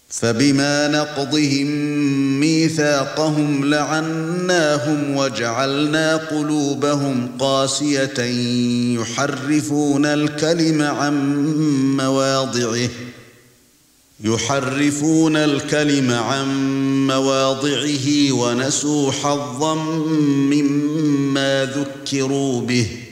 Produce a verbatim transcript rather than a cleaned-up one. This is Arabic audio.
فبما نقضهم ميثاقهم لعناهم وجعلنا قلوبهم قاسية يحرفون الكلم عن مواضعه يحرفون الكلم عن مواضعه ونسوا حظا مما ذكروا به